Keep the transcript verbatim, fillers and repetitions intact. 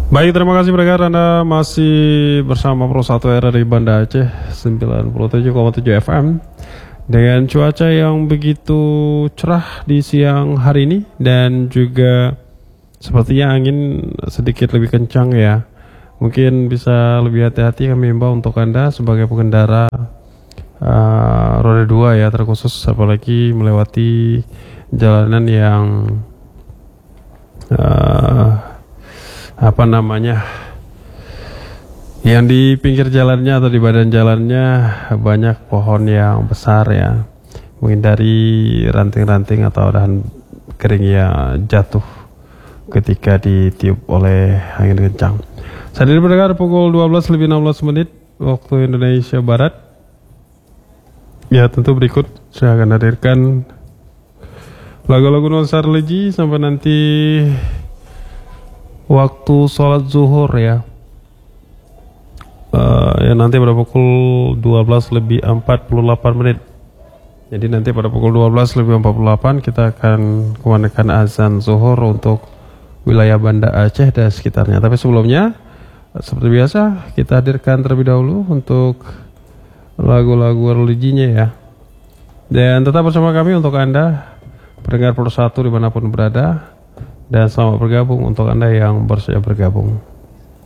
Baik, terima kasih pendengar, Anda masih bersama Pro satu R R I Banda Aceh sembilan puluh tujuh koma tujuh F M dengan cuaca yang begitu cerah di siang hari ini, dan juga sepertinya angin sedikit lebih kencang ya. Mungkin bisa lebih hati-hati, kami imbau untuk Anda sebagai pengendara uh, roda dua ya, terkhusus apalagi melewati jalanan yang uh, apa namanya, yang di pinggir jalannya atau di badan jalannya banyak pohon yang besar ya, menghindari ranting-ranting atau dahan kering yang jatuh ketika ditiup oleh angin kencang. Saat ini mendengar pukul dua belas lebih enam belas menit waktu Indonesia Barat. Ya, tentu berikut saya akan hadirkan lagu-lagu nuansa religi sampai nanti waktu sholat zuhur ya. Uh, ya nanti pada pukul dua belas lebih empat puluh delapan menit. Jadi nanti pada pukul dua belas lebih empat puluh delapan kita akan kumandangkan azan zuhur untuk wilayah Banda Aceh dan sekitarnya. Tapi sebelumnya, seperti biasa, kita hadirkan terlebih dahulu untuk lagu-lagu religinya ya. Dan tetap bersama kami untuk Anda pendengar Pro satu dimanapun berada. Dan selamat bergabung untuk Anda yang baru saja bergabung.